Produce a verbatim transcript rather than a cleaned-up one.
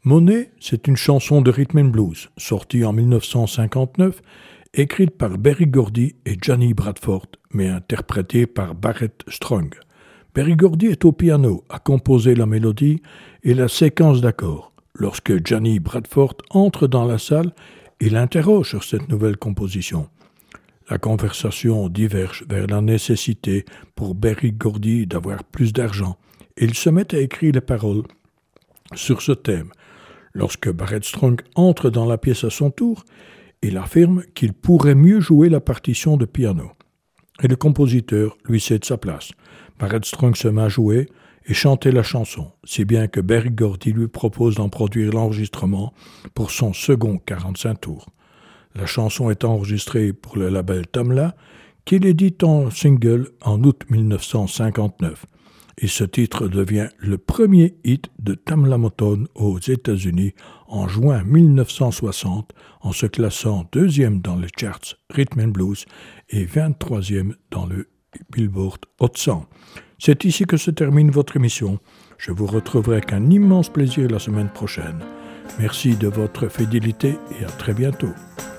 Monet, c'est une chanson de rhythm and blues, sortie en dix-neuf cent cinquante-neuf, écrite par Berry Gordy et Johnny Bradford, mais interprétée par Barrett Strong. Berry Gordy est au piano, a composé la mélodie et la séquence d'accords. Lorsque Johnny Bradford entre dans la salle, il interroge sur cette nouvelle composition. La conversation diverge vers la nécessité pour Berry Gordy d'avoir plus d'argent. Il se met à écrire les paroles sur ce thème. Lorsque Barrett Strong entre dans la pièce à son tour, il affirme qu'il pourrait mieux jouer la partition de piano. Et le compositeur lui cède sa place. Barrett Strong se met à jouer et chanter la chanson, si bien que Berry Gordy lui propose d'en produire l'enregistrement pour son second quarante-cinq tours. La chanson est enregistrée pour le label Tamla, qui l'édite en single en août dix-neuf cent cinquante-neuf. Et ce titre devient le premier hit de Tamla Motown aux États-Unis en juin dix-neuf cent soixante, en se classant deuxième dans les charts Rhythm and Blues et vingt-troisième dans le Billboard Hot cent. C'est ici que se termine votre émission. Je vous retrouverai avec un immense plaisir la semaine prochaine. Merci de votre fidélité et à très bientôt.